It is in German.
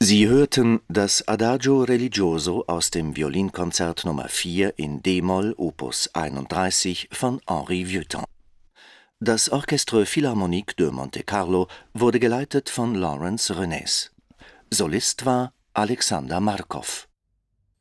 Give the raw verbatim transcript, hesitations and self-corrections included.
Sie hörten das Adagio religioso aus dem Violinkonzert Nummer vier in d-Moll Opus einunddreißig von Henri Vieuxtemps. Das Orchestre Philharmonique de Monte Carlo wurde geleitet von Lawrence Renes. Solist war Alexander Markov.